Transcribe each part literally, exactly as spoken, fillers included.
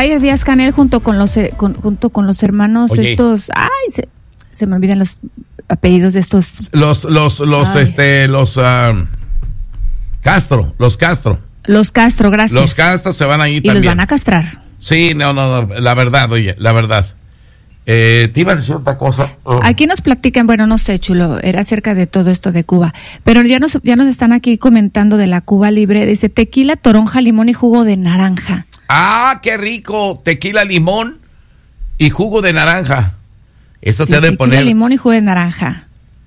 Soraya Díaz Canel junto con los eh, con, junto con los hermanos Oye. estos, ay, se, se me olvidan los apellidos de estos. Los los los ay. este los uh, Castro, los Castro. Los Castro, gracias. Los Castro se van a ir y también. Y los van a castrar. Sí, no, no, no, la verdad, oye, la verdad. Eh, te iba a decir otra cosa. Oh. Aquí nos platican, bueno, no sé, Chulo, era acerca de todo esto de Cuba, pero ya nos, ya nos están aquí comentando de la Cuba Libre. Dice tequila, toronja, limón y jugo de naranja. Ah, qué rico, tequila, limón y jugo de naranja. Eso sí, te ha de tequila, poner. Limón y jugo de naranja.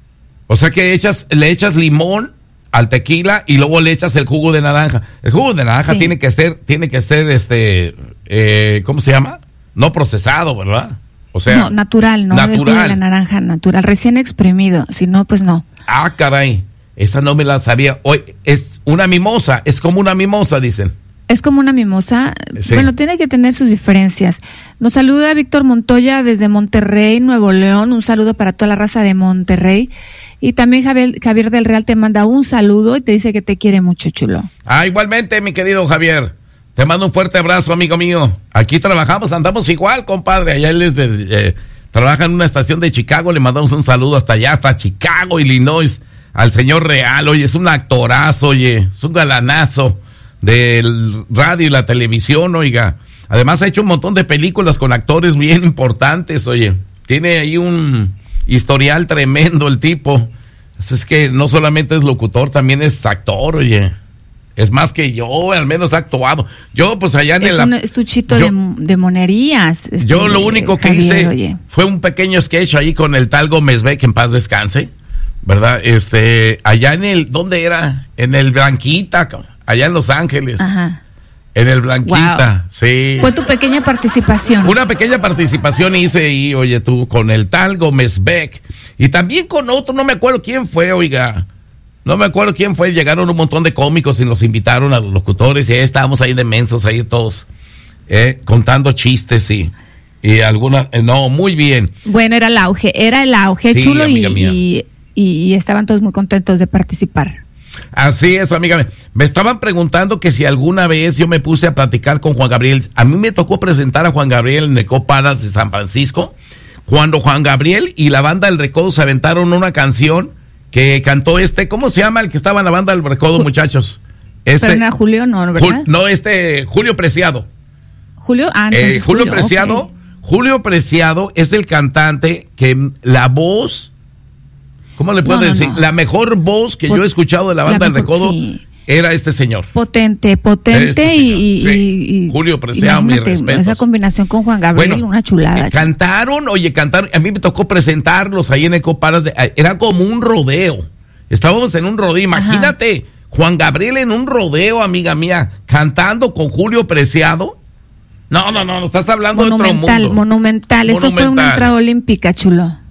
O sea que echas, le echas limón al tequila y luego le echas el jugo de naranja. El jugo de naranja sí. tiene que ser, tiene que ser, este, eh, ¿cómo se llama? No procesado, ¿verdad? O sea, no, natural, ¿no? Natural. El jugo de la naranja, natural, recién exprimido, si no, pues no. Ah, caray, esa no me la sabía. Hoy es una mimosa, es como una mimosa, dicen. Es como una mimosa, sí. Bueno, tiene que tener sus diferencias. Nos saluda Víctor Montoya desde Monterrey, Nuevo León, un saludo para toda la raza de Monterrey. Y también Javier, Javier del Real te manda un saludo y te dice que te quiere mucho, Chulo. Ah, igualmente, mi querido Javier. Te mando un fuerte abrazo, amigo mío. Aquí trabajamos, andamos igual, compadre. Allá él es de, eh, trabaja en una estación de Chicago. Le mandamos un saludo hasta allá, hasta Chicago, Illinois, al señor Real. Oye, es un actorazo, oye, es un galanazo del radio y la televisión, oiga. Además ha hecho un montón de películas con actores bien importantes, oye. Tiene ahí un historial tremendo el tipo. Es que no solamente es locutor, también es actor, oye. Es más que yo, al menos ha actuado. Yo, pues allá en es el... Es un estuchito yo, de, de monerías. Este, yo lo único que Javier, hice oye. fue un pequeño sketch ahí con el tal Gómez Beck, en paz descanse, ¿verdad? Este, allá en el... ¿Dónde era? En el Blanquita, allá en Los Ángeles. Ajá. En el Blanquita, wow. Sí. Fue tu pequeña participación. Una pequeña participación hice ahí, oye tú, con el tal Gómez Beck. Y también con otro, no me acuerdo quién fue, oiga. No me acuerdo quién fue, llegaron un montón de cómicos y nos invitaron a los locutores y ahí estábamos ahí de mensos, ahí todos, eh, contando chistes y, y algunas, eh, no, muy bien. Bueno, era el auge, era el auge, sí, Chulo, y, y, y estaban todos muy contentos de participar. Así es, amiga mía. Me estaban preguntando que si alguna vez yo me puse a platicar con Juan Gabriel. A mí me tocó presentar a Juan Gabriel en Ecoparas de San Francisco, cuando Juan Gabriel y la banda del Recodo se aventaron una canción que cantó este, ¿cómo se llama el que estaba en la banda del Recodo, muchachos? Este, Pero no era Julio, no, ¿verdad? Jul, no, este, Julio Preciado. Julio, ah, eh, Julio, Julio Preciado, okay. Julio Preciado es el cantante que la voz, ¿cómo le puedo no, no, decir? No. La mejor voz que Pot- yo he escuchado de la banda la del Recodo sí. Era este señor. Potente, potente este y, sí. y, y Julio Preciado, mi respeto. Esa combinación con Juan Gabriel, bueno, una chulada. Eh, cantaron, oye, cantaron, a mí me tocó presentarlos ahí en Ecoparas, de, era como un rodeo. Estábamos en un rodeo, imagínate, ajá. Juan Gabriel en un rodeo, amiga mía, cantando con Julio Preciado. No, no, no, no estás hablando monumental, de otro mundo. Monumental, monumental, eso fue una entrada olímpica, Chulo.